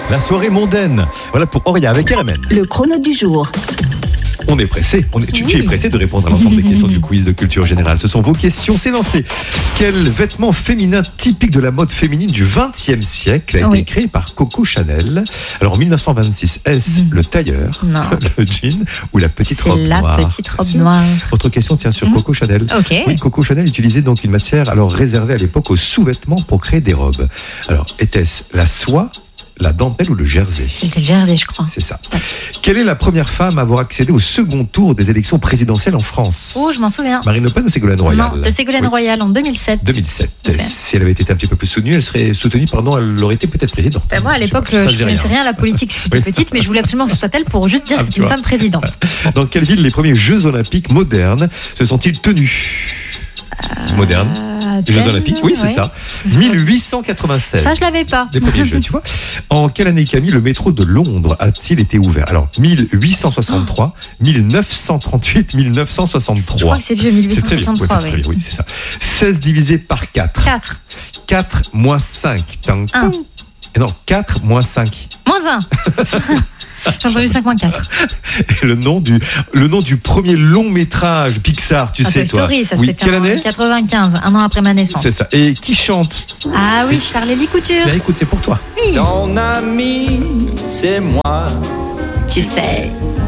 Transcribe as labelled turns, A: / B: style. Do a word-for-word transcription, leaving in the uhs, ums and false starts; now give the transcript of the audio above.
A: La soirée mondaine. Voilà pour Auria avec R M N.
B: Le chrono du jour.
A: On est pressé. On est, tu,
B: Oui.
A: tu es pressé de répondre à l'ensemble des questions du quiz de culture générale. Ce sont vos questions. C'est lancé. Quel vêtement féminin typique de la mode féminine du vingtième siècle a été
B: Oui.
A: créé par Coco Chanel? Alors en mille neuf cent vingt-six, est-ce le tailleur,
B: Non.
A: le jean ou la petite
B: C'est
A: robe
B: la
A: noire?
B: petite robe
A: Bien sûr.
B: noire.
A: Autre question tient sur
B: Mhm.
A: Coco Chanel.
B: Ok.
A: Oui, Coco Chanel utilisait donc une matière alors réservée à l'époque aux sous-vêtements pour créer des robes. Alors, était-ce la soie, la dentelle ou le jersey?
B: C'était le jersey, je crois.
A: C'est ça. Quelle est la première femme à avoir accédé au second tour des élections présidentielles en France?
B: Oh, je m'en souviens.
A: Marine Le Pen ou Ségolène Royal?
B: Non, c'est Ségolène
A: Oui.
B: Royal en deux mille sept.
A: deux mille sept.
B: Je me souviens.
A: Si elle avait été un petit peu plus soutenue, elle serait soutenue, pardon, elle aurait été peut-être présidente.
B: Ben moi, à l'époque,
A: Ça,
B: je
A: je dis
B: ne connaissais rien à la politique parce que j'étais
A: Oui.
B: petite, mais je voulais absolument que ce soit elle pour juste dire
A: Ah,
B: que c'est
A: tu
B: une
A: vois.
B: femme présidente.
A: Dans quelle ville les premiers Jeux Olympiques modernes se sont-ils tenus? Modernes.
B: Euh,
A: Les Jeux
B: Athènes,
A: Olympiques, oui, c'est
B: ouais.
A: ça. mille huit cent quatre-vingt-seize.
B: Ça, je l'avais pas.
A: Des premiers Jeux, tu vois. En quelle année, Camille, le métro de Londres a-t-il été ouvert? Alors, mille huit cent soixante-trois, mille neuf cent trente-huit, mille neuf cent soixante-trois.
B: Je crois que c'est vieux, mille huit
A: C'est
B: cent
A: très bien,
B: soixante-trois.
A: ouais, c'est très
B: Oui.
A: bien, oui, c'est ça. seize divisé par quatre.
B: quatre.
A: quatre moins cinq. Tang,
B: Un.
A: tang. Et non, quatre moins cinq.
B: Moins un. J'ai entendu cinq moins quatre.
A: Et le nom du, le nom du premier long métrage Pixar, tu
B: Ah,
A: sais,
B: Toy
A: toi.
B: Story, ça
A: oui,
B: c'était
A: quelle
B: en
A: année?
B: quatre-vingt-quinze, un an après ma naissance.
A: C'est ça. Et qui chante?
B: Ah oui, Charles-Élie Couture.
A: Là, écoute, c'est pour toi.
B: Oui.
C: Ton ami, c'est moi.
B: Tu sais.